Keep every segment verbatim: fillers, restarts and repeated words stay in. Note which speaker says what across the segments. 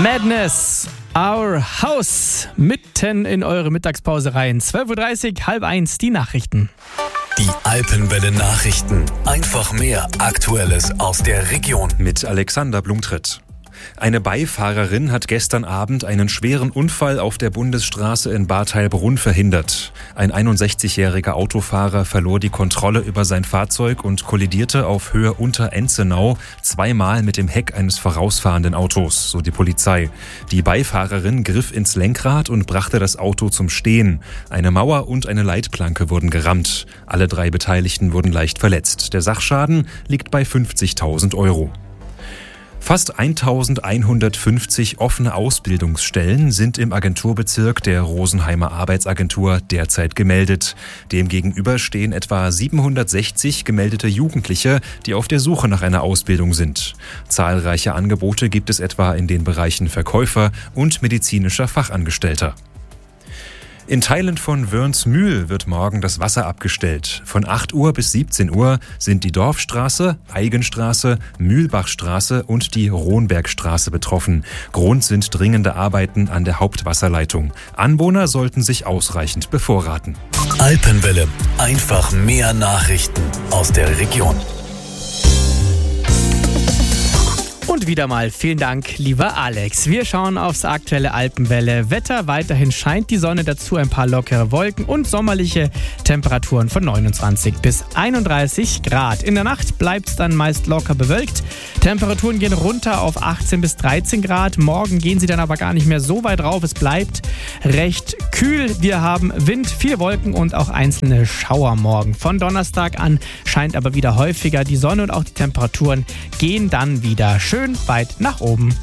Speaker 1: Madness, Our House, mitten in eure Mittagspause rein. zwölf Uhr dreißig, halb eins, die Nachrichten.
Speaker 2: Die Alpenwelle Nachrichten. Einfach mehr Aktuelles aus der Region.
Speaker 3: Mit Alexander Blumtritt. Eine Beifahrerin hat gestern Abend einen schweren Unfall auf der Bundesstraße in Bad Heilbrunn verhindert. Ein einundsechzigjähriger Autofahrer verlor die Kontrolle über sein Fahrzeug und kollidierte auf Höhe unter Enzenau zweimal mit dem Heck eines vorausfahrenden Autos, so die Polizei. Die Beifahrerin griff ins Lenkrad und brachte das Auto zum Stehen. Eine Mauer und eine Leitplanke wurden gerammt. Alle drei Beteiligten wurden leicht verletzt. Der Sachschaden liegt bei fünfzigtausend Euro. Fast eintausendeinhundertfünfzig offene Ausbildungsstellen sind im Agenturbezirk der Rosenheimer Arbeitsagentur derzeit gemeldet. Demgegenüber stehen etwa siebenhundertsechzig gemeldete Jugendliche, die auf der Suche nach einer Ausbildung sind. Zahlreiche Angebote gibt es etwa in den Bereichen Verkäufer und medizinischer Fachangestellter. In Teilen von Wörnsmühl wird morgen das Wasser abgestellt. Von acht Uhr bis siebzehn Uhr sind die Dorfstraße, Eigenstraße, Mühlbachstraße und die Rohnbergstraße betroffen. Grund sind dringende Arbeiten an der Hauptwasserleitung. Anwohner sollten sich ausreichend bevorraten.
Speaker 2: Alpenwelle. Einfach mehr Nachrichten aus der Region.
Speaker 1: Und wieder mal vielen Dank, lieber Alex. Wir schauen aufs aktuelle Alpenwelle-Wetter. Weiterhin scheint die Sonne, dazu ein paar lockere Wolken und sommerliche Temperaturen von neunundzwanzig bis einunddreißig Grad. In der Nacht bleibt es dann meist locker bewölkt. Temperaturen gehen runter auf achtzehn bis dreizehn Grad. Morgen gehen sie dann aber gar nicht mehr so weit rauf. Es bleibt recht kühl. Wir haben Wind, viele Wolken und auch einzelne Schauer morgen. Von Donnerstag an scheint aber wieder häufiger die Sonne und auch die Temperaturen gehen dann wieder schön weit nach oben.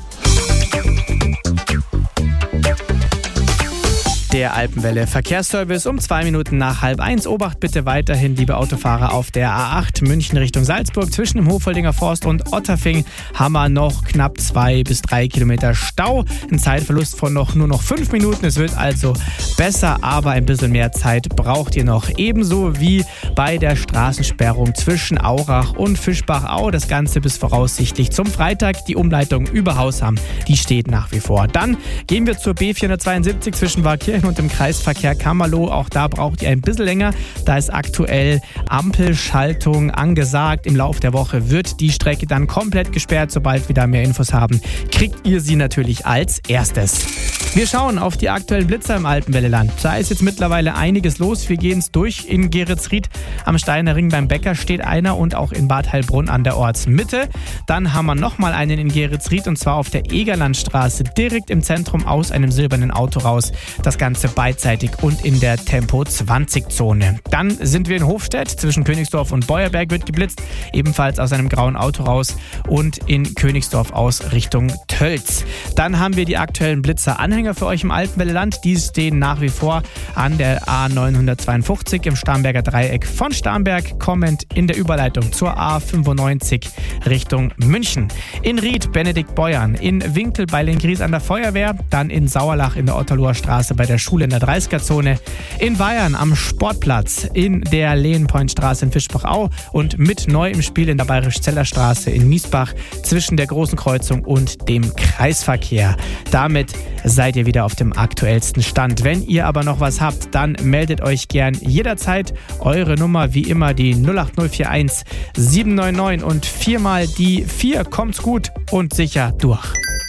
Speaker 1: Der Alpenwelle Verkehrsservice um zwei Minuten nach halb eins. Obacht bitte weiterhin, liebe Autofahrer, auf der A acht München Richtung Salzburg. Zwischen dem Hofoldinger Forst und Otterfing haben wir noch knapp zwei bis drei Kilometer Stau. Ein Zeitverlust von noch nur noch fünf Minuten. Es wird also besser, aber ein bisschen mehr Zeit braucht ihr noch. Ebenso wie bei der Straßensperrung zwischen Aurach und Fischbachau. Das Ganze bis voraussichtlich zum Freitag. Die Umleitung über Hausham, die steht nach wie vor. Dann gehen wir zur B vierhundertzweiundsiebzig zwischen Waldkirchen und im Kreisverkehr Kammerloh. Auch da braucht ihr ein bisschen länger. Da ist aktuell Ampelschaltung angesagt. Im Laufe der Woche wird die Strecke dann komplett gesperrt. Sobald wir da mehr Infos haben, kriegt ihr sie natürlich als erstes. Wir schauen auf die aktuellen Blitzer im Alpenwelleland. Da ist jetzt mittlerweile einiges los. Wir gehen es durch. In Geretsried am Steiner Ring beim Bäcker steht einer und auch in Bad Heilbrunn an der Ortsmitte. Dann haben wir nochmal einen in Geretsried und zwar auf der Egerlandstraße direkt im Zentrum aus einem silbernen Auto raus. Das Ganze beidseitig und in der Tempo zwanzig Zone. Dann sind wir in Hofstedt. Zwischen Königsdorf und Beuerberg wird geblitzt. Ebenfalls aus einem grauen Auto raus und in Königsdorf aus Richtung Tölz. Dann haben wir die aktuellen Blitzer-Anhänger für euch im Alpenwelleland. Die stehen nach wie vor an der A neunhundertzweiundfünfzig im Starnberger Dreieck von Starnberg kommend in der Überleitung zur A fünfundneunzig Richtung München. In Ried Benedikt Beuern, in Winkel bei Lengries an der Feuerwehr, dann in Sauerlach in der Otterloher Straße bei der Schule in der dreißiger Zone, in Weyern am Sportplatz, in der Lehenpointstraße in Fischbachau und mit neu im Spiel in der Bayerisch-Zeller Straße in Miesbach zwischen der Großen Kreuzung und dem Kreisverkehr. Damit seid ihr wieder auf dem aktuellsten Stand. Wenn ihr aber noch was habt, dann meldet euch gern jederzeit. Eure Nummer wie immer die null acht null vier eins sieben neun neun und viermal die vier. Kommt's gut und sicher durch.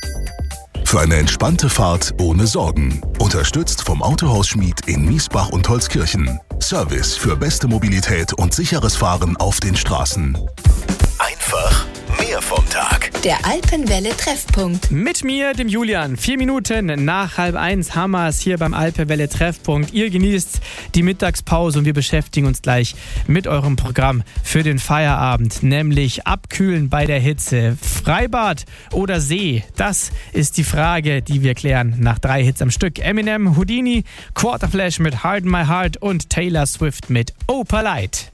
Speaker 4: Für eine entspannte Fahrt ohne Sorgen. Unterstützt vom Autohaus Schmied in Miesbach und Holzkirchen. Service für beste Mobilität und sicheres Fahren auf den Straßen.
Speaker 2: Einfach mehr vom Tag.
Speaker 5: Der Alpenwelle Treffpunkt.
Speaker 1: Mit mir, dem Julian. Vier Minuten nach halb eins haben wir es hier beim Alpenwelle Treffpunkt. Ihr genießt die Mittagspause und wir beschäftigen uns gleich mit eurem Programm für den Feierabend. Nämlich abkühlen bei der Hitze. Freibad oder See? Das ist die Frage, die wir klären nach drei Hits am Stück. Eminem, Houdini, Quarterflash mit Harden My Heart und Taylor Swift mit Oh Polite.